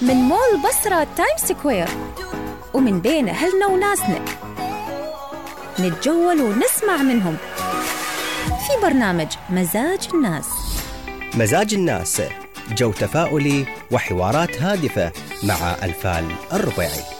من مول بصرة تايم سكوير، ومن بين أهلنا وناسنا نتجول ونسمع منهم في برنامج مزاج الناس. مزاج الناس، جو تفاؤلي وحوارات هادفة مع أنفال الربيعي.